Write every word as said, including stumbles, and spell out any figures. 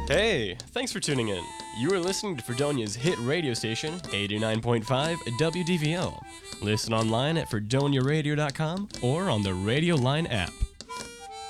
Hey, thanks for tuning in. You are listening to Fredonia's hit radio station, eighty-nine point five W D V O. Listen online at fredonia radio dot com or on the Radio Line app.